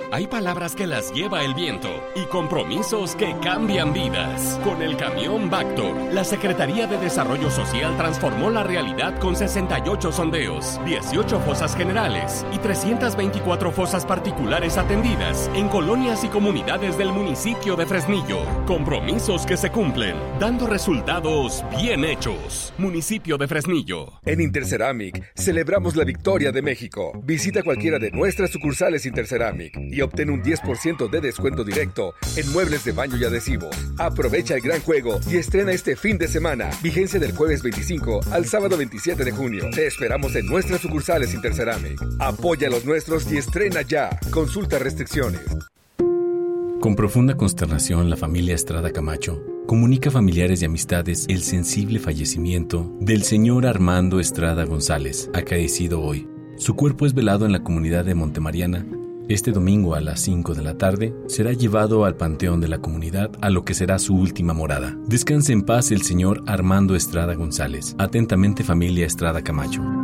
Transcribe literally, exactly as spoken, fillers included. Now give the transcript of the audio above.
Hay palabras que las lleva el viento y compromisos que cambian vidas. Con el camión Bactor, la Secretaría de Desarrollo Social transformó la realidad con sesenta y ocho sondeos, dieciocho fosas generales y trescientas veinticuatro fosas particulares atendidas en colonias y comunidades del municipio de Fresnillo. Compromisos que se cumplen, dando resultados bien hechos. Municipio de Fresnillo. En Interceramic celebramos la victoria de México. Visita cualquiera de nuestras sucursales Interceramic y obtén un diez por ciento de descuento directo en muebles de baño y adhesivos. Aprovecha el gran juego y estrena este fin de semana. Vigencia del jueves veinticinco al sábado veintisiete de junio. Te esperamos en nuestras sucursales Interceramic. Apoya a los nuestros y estrena ya. Consulta restricciones. Con profunda consternación, la familia Estrada Camacho comunica a familiares y amistades el sensible fallecimiento del señor Armando Estrada González, acaecido hoy. Su cuerpo es velado en la comunidad de Montemariana. Este domingo a las cinco de la tarde será llevado al panteón de la comunidad, a lo que será su última morada. Descanse en paz el señor Armando Estrada González. Atentamente, familia Estrada Camacho.